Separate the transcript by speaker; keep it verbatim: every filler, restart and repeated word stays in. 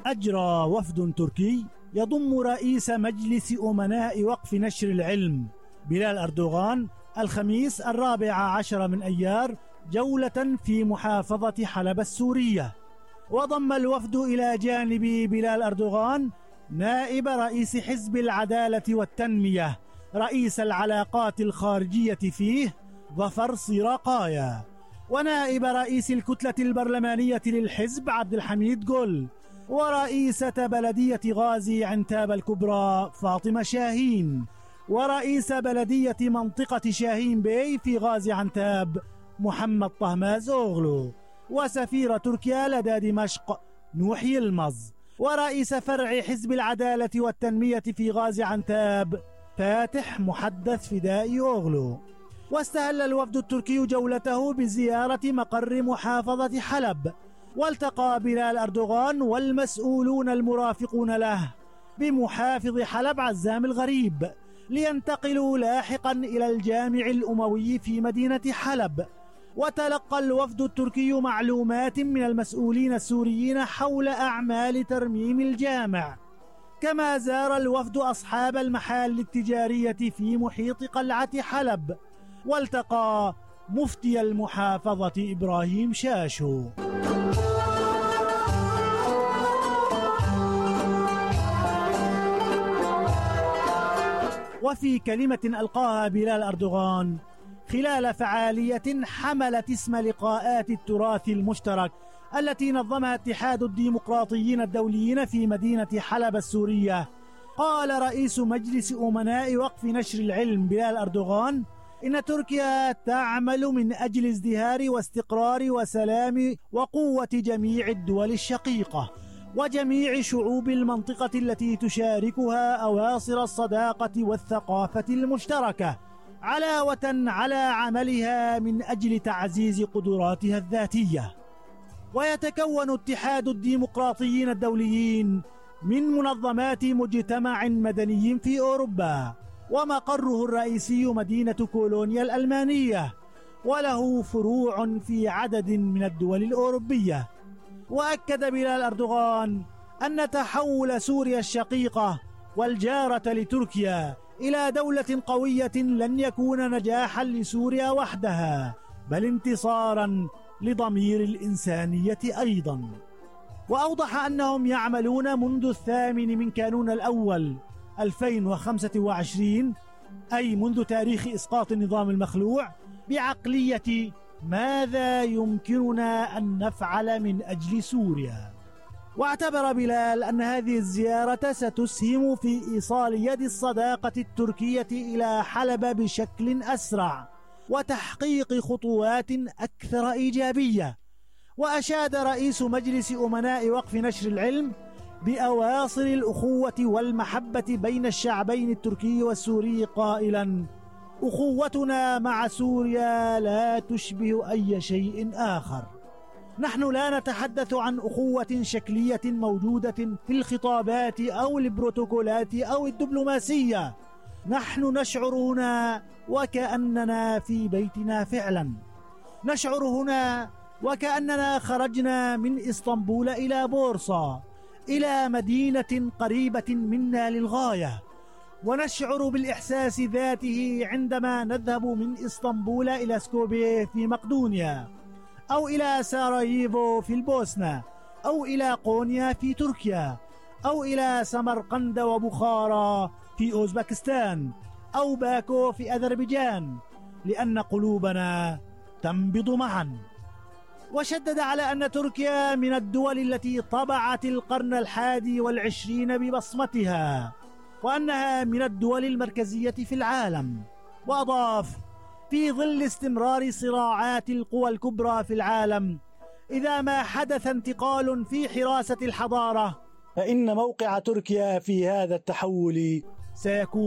Speaker 1: أجرى وفد تركي يضم رئيس مجلس أمناء وقف نشر العلم بلال أردوغان الخميس الرابع عشر من أيار جولة في محافظة حلب السورية. وضم الوفد إلى جانب بلال أردوغان نائب رئيس حزب العدالة والتنمية رئيس العلاقات الخارجية فيه ظفر صراقايا، ونائب رئيس الكتلة البرلمانية للحزب عبد الحميد جول، ورئيسة بلدية غازي عنتاب الكبرى فاطمة شاهين، ورئيس بلدية منطقة شاهين بي في غازي عنتاب محمد طهماز أوغلو، وسفير تركيا لدى دمشق نوح يلمز، ورئيس فرع حزب العدالة والتنمية في غازي عنتاب فاتح محدث فدائي أوغلو. واستهل الوفد التركي جولته بزيارة مقر محافظة حلب، والتقى بلال أردوغان والمسؤولون المرافقون له بمحافظ حلب عزام الغريب لينتقلوا لاحقا إلى الجامع الأموي في مدينة حلب. وتلقى الوفد التركي معلومات من المسؤولين السوريين حول أعمال ترميم الجامع، كما زار الوفد أصحاب المحال التجارية في محيط قلعة حلب، والتقى مفتي المحافظة إبراهيم شاشو. وفي كلمة ألقاها بلال أردوغان خلال فعالية حملت اسم لقاءات التراث المشترك التي نظمها اتحاد الديمقراطيين الدوليين في مدينة حلب السورية، قال رئيس مجلس أمناء وقف نشر العلم بلال أردوغان إن تركيا تعمل من أجل ازدهار واستقرار وسلام وقوة جميع الدول الشقيقة وجميع شعوب المنطقة التي تشاركها أواصر الصداقة والثقافة المشتركة، علاوة على عملها من أجل تعزيز قدراتها الذاتية. ويتكون اتحاد الديمقراطيين الدوليين من منظمات مجتمع مدني في أوروبا، ومقره الرئيسي مدينة كولونيا الألمانية، وله فروع في عدد من الدول الأوروبية. وأكد بلال أردوغان أن تحول سوريا الشقيقة والجارة لتركيا إلى دولة قوية لن يكون نجاحا لسوريا وحدها، بل انتصارا لضمير الإنسانية أيضا. وأوضح أنهم يعملون منذ الثامن من كانون الأول ألفين وخمسة وعشرين، أي منذ تاريخ إسقاط النظام المخلوع، بعقلية ماذا يمكننا أن نفعل من أجل سوريا. واعتبر بلال أن هذه الزيارة ستسهم في إيصال يد الصداقة التركية إلى حلب بشكل أسرع وتحقيق خطوات أكثر إيجابية. وأشاد رئيس مجلس أمناء وقف نشر العلم بأواصر الأخوة والمحبة بين الشعبين التركي والسوري قائلا: أخوتنا مع سوريا لا تشبه أي شيء آخر. نحن لا نتحدث عن أخوة شكلية موجودة في الخطابات أو البروتوكولات أو الدبلوماسية، نحن نشعر هنا وكأننا في بيتنا فعلا، نشعر هنا وكأننا خرجنا من إسطنبول إلى بورصة، إلى مدينة قريبة منا للغاية، ونشعر بالإحساس ذاته عندما نذهب من إسطنبول إلى سكوبيه في مقدونيا، أو إلى ساراييفو في البوسنة، أو إلى قونيا في تركيا، أو إلى سمرقند وبخارى في أوزبكستان، أو باكو في أذربيجان، لأن قلوبنا تنبض معا. وشدد على أن تركيا من الدول التي طبعت القرن الحادي والعشرين ببصمتها، وأنها من الدول المركزية في العالم. وأضاف: في ظل استمرار صراعات القوى الكبرى في العالم، إذا ما حدث انتقال في حراسة الحضارة، فإن موقع تركيا في هذا التحول سيكون